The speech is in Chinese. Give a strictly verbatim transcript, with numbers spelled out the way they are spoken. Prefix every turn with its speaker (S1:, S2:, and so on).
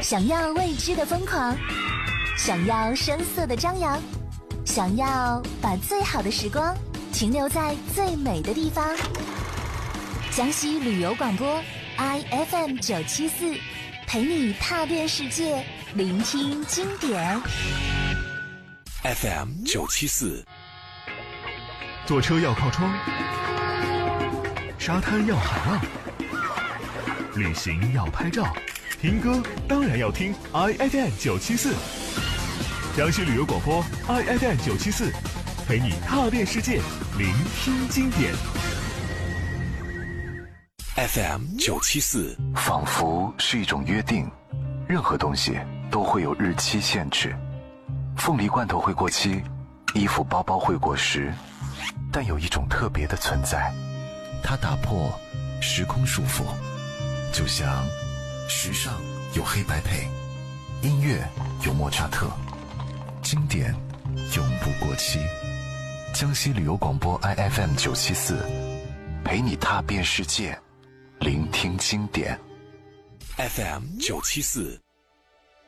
S1: 想要未知的疯狂，想要声色的张扬，想要把最好的时光停留在最美的地方。江西旅游广播 I F M 九七四，陪你踏遍世界，聆听经典。
S2: F M 九七四，
S3: 坐车要靠窗，沙滩要海浪，旅行要拍照，听歌当然要听 I F M 九七四，江西旅游广播 I F M 九七四，陪你踏遍世界，聆听经典。
S2: F M 九七四，
S4: 仿佛是一种约定，任何东西都会有日期限制。凤梨罐头会过期，衣服包包会过时，但有一种特别的存在，它打破时空束缚，就像时尚有黑白配，音乐有莫扎特，经典永不过期。江西旅游广播 I F M 九七四，陪你踏遍世界，聆听经典。
S2: F M 九七四。